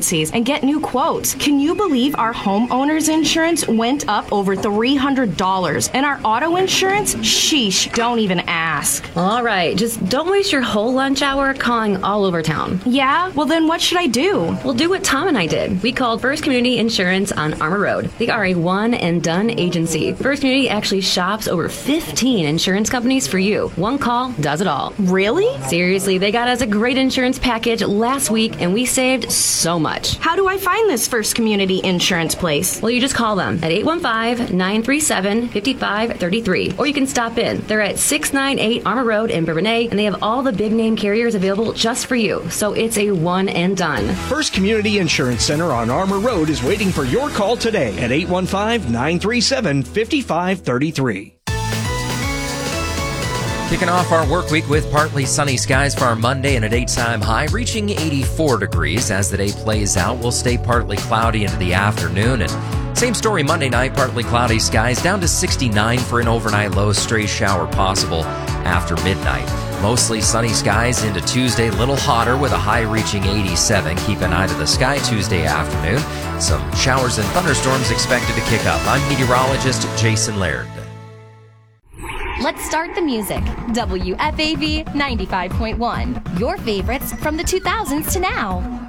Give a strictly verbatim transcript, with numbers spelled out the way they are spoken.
agencies and get new quotes. Can you believe our homeowners insurance went up over three hundred dollars and our auto insurance? Sheesh, don't even ask. All right, just don't waste your whole lunch hour calling all over town. Yeah? Well, then what should I do? Well, do what Tom and I did. We called First Community Insurance on Armour Road. They are a one-and-done agency. First Community actually shops over fifteen insurance companies for you. One call does it all. Really? Seriously, they got us a great insurance package last week, and we saved so much. How do I find this First Community Insurance place? Well, you just call them at eight one five, nine three seven, five five three three, or you can stop in. They're at six ninety-eight Armour Road in Bourbonnais, and they have all the big-name carriers available just for you, so it's a one-and-done. First Community Insurance Center on Armour Road is waiting for your call today at eight one five, nine three seven, five five three three. Kicking off our work week with partly sunny skies for our Monday and a daytime high reaching eighty-four degrees. As the day plays out, we'll stay partly cloudy into the afternoon. And same story Monday night, partly cloudy skies down to sixty-nine for an overnight low, stray shower possible after midnight. Mostly sunny skies into Tuesday, little hotter with a high reaching eighty-seven. Keep an eye to the sky Tuesday afternoon. Some showers and thunderstorms expected to kick up. I'm meteorologist Jason Laird. Let's start the music. W F A V ninety-five point one. Your favorites from the two thousands to now.